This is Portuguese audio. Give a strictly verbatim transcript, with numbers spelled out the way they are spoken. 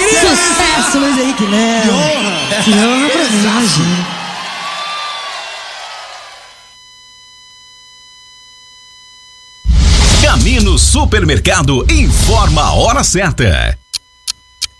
alegria! Sucesso, Luiz Henrique Léo! Que honra! Que honra pra mim, imagina. Camino Supermercado informa a hora certa.